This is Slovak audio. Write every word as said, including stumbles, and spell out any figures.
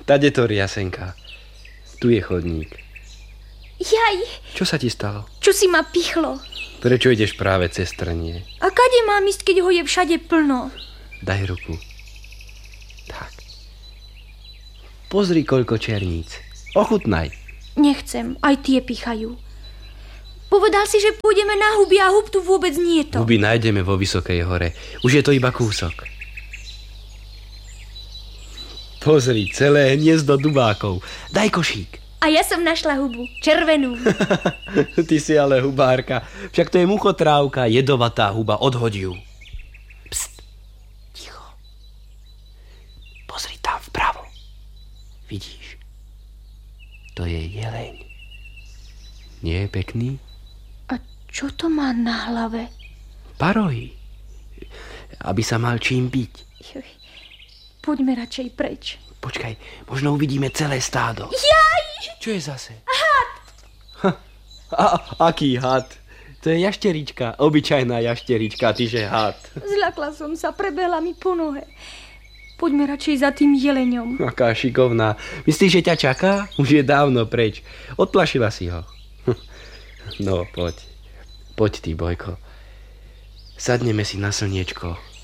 Tade to Jasenka. Tu je chodník. Jaj. Čo sa ti stalo? Čo si ma pichlo? Prečo ideš práve cez trnie? A kade mám ísť, keď ho je všade plno? Daj ruku. Tak. Pozri, koľko černíc. Ochutnaj. Nechcem, aj tie pichajú. Povedal si, že pôjdeme na huby a hub tu vôbec nie je to. Huby nájdeme vo Vysokej hore. Už je to iba kúsok. Pozri, celé hniezdo dubákov. Daj košík. A ja som našla hubu, červenú. Ty si ale hubárka. Však to je muchotrávka, jedovatá huba. Odhoď ju. Pst, ticho. Pozri tam vpravo. Vidíš? To je jeleň. Nie je pekný? A čo to má na hlave? Parohy. Aby sa mal čím byť. Juj, poďme radšej preč. Počkaj, možno uvidíme celé stádo. Jaj! Čo je zase? Had! A, aký had? To je jašterička, obyčajná jašterička, tyže had. Zľakla som sa, prebehla mi po nohe. Poďme radšej za tým jeleňom. Aká šikovná. Myslíš, že ťa čaká? Už je dávno preč. Odplašila si ho. No, poď. Poď ty, Bojko. Sadneme si na slniečko.